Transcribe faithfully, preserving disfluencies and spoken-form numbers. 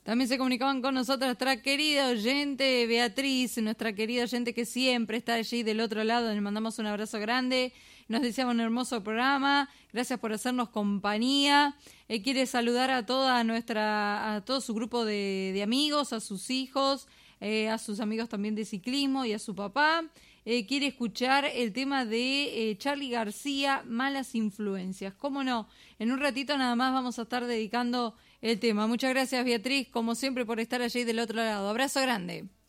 También se comunicaban con nosotros nuestra querida oyente Beatriz, nuestra querida oyente que siempre está allí del otro lado. Le mandamos un abrazo grande. Nos deseaba un hermoso programa. Gracias por hacernos compañía. Eh, quiere saludar a toda nuestra, a todo su grupo de, de amigos, a sus hijos, eh, a sus amigos también de ciclismo y a su papá. Eh, quiere escuchar el tema de eh, Charly García, Malas Influencias. ¿Cómo no? En un ratito nada más vamos a estar dedicando el tema. Muchas gracias, Beatriz, como siempre, por estar allí del otro lado. Abrazo grande.